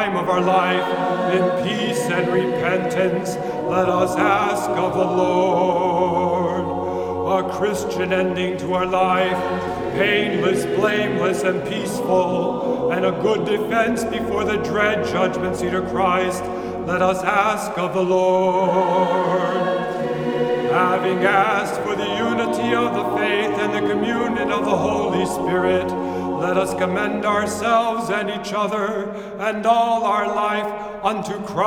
time of our life, in peace and repentance, let us ask of the Lord. A Christian ending to our life, painless, blameless, and peaceful, and a good defense before the dread judgment seat of Christ, let us ask of the Lord. Having asked for the unity of the faith and the communion of the Holy Spirit, let us commend ourselves and each other and all our life unto Christ.